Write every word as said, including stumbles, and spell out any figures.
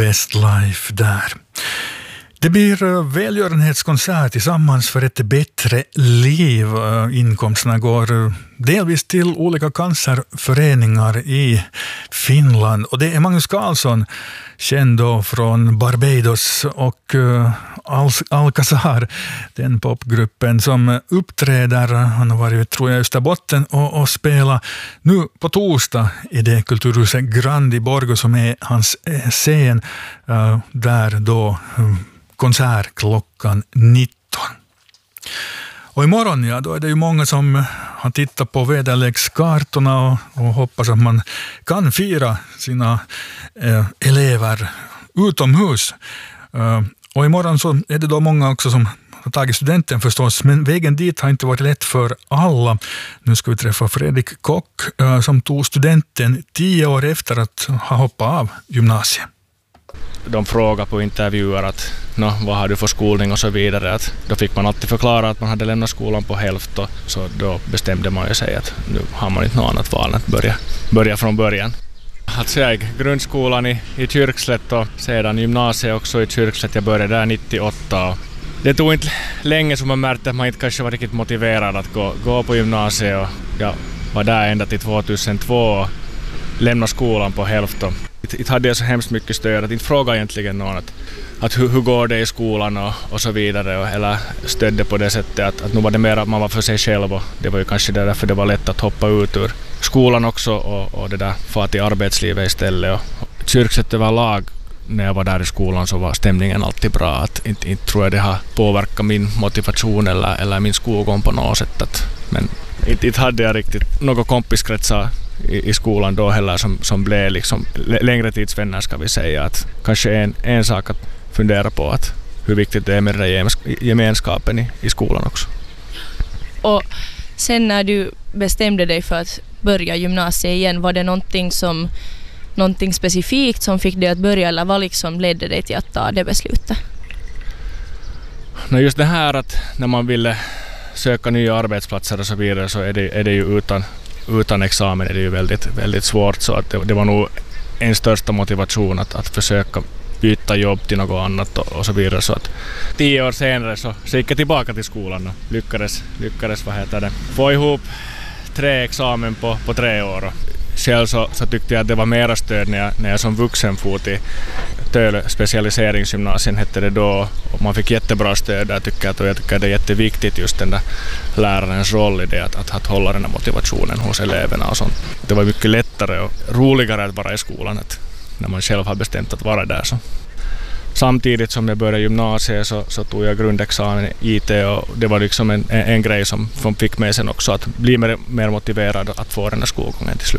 Westlife där. Det blir välgörenhetskonsert tillsammans för ett bättre liv. Inkomsterna går delvis till olika cancerföreningar i Finland. Och det är Magnus Carlsson, känd då från Barbados och Alcazar, den popgruppen som uppträder. Han har varit, tror jag, i Österbotten och, och spelat nu på torsdag i det kulturhuset Grand i Borgå som är hans scen där då konsert klockan nitton. Och imorgon, ja, då är det ju många som har tittat på väderlekskartorna och, och hoppas att man kan fira sina eh, elever utomhus. Eh, och imorgon så är det då många också som har tagit studenten förstås, men vägen dit har inte varit lätt för alla. Nu ska vi träffa Fredrik Kock eh, som tog studenten tio år efter att ha hoppat av gymnasiet. De frågar på intervjuer att no, vad har du för skolning och så vidare. Att då fick man alltid förklara att man hade lämnat skolan på hälft, och så då bestämde man ju sig att nu har man inte något annat val än att börja, börja från början. Alltså jag gick grundskolan i, i Kyrkslätt och sedan gymnasiet också i Kyrkslätt. Jag började där nittioåtta. Och det tog inte länge som man märkte att man inte kanske var riktigt motiverad att gå, gå på gymnasiet, och jag var där ända till tvåtusentvå och lämnade skolan på hälft. Inte hade jag så hemskt mycket stöd, att inte fråga egentligen någon att, att hur, hur går det i skolan och, och så vidare, och, eller stödde på det sättet att, att nu var det mer att man var för sig själv, och det var ju kanske därför det var lätt att hoppa ut ur skolan också och, och det där få till arbetslivet istället. Och Kyrkslätt överlag, när jag var där i skolan så var stämningen alltid bra, att inte, inte tror jag det har påverkat min motivation eller, eller min skolgång på något sätt, att, men inte, inte hade jag riktigt några kompiskretsar i, i skolan då heller som, som blev liksom längre tidsvänner, ska vi säga. Att kanske en, en sak att fundera på, att hur viktigt det är med den gemenskapen i, i skolan också. Och sen när du bestämde dig för att börja gymnasiet igen, var det någonting som någonting specifikt som fick dig att börja, eller vad liksom ledde dig till att ta det beslutet? No, just det här att när man ville söka nya arbetsplatser och så vidare, så är det, är det ju utan utan examen är det ju väldigt, väldigt svårt, så att det, det var nog en största motivation att, att försöka byta jobb till något annat och, och så vidare, så att tio år senare så, så gick jag tillbaka till skolan och lyckades, lyckades vad heter det, få ihop tre examen på, på tre år. Och själv så, så tyckte jag att det var mera stöd när jag, när jag som vuxen for till Tölö specialiseringsgymnasien hette det då, och man fick jättebra stöd där, tycker jag, och jag tycker att det är jätteviktigt just den där lärarens roll i det, att, att, att hålla den här motivationen hos eleverna och sånt. Det var mycket lättare och roligare att vara i skolan, att när man själv har bestämt att vara där. Så. Samtidigt som jag började gymnasiet så, så tog jag grundexamen i I T, och det var liksom en, en, en grej som, som fick mig sen också att bli mer, mer motiverad att få den här skolgången till slut.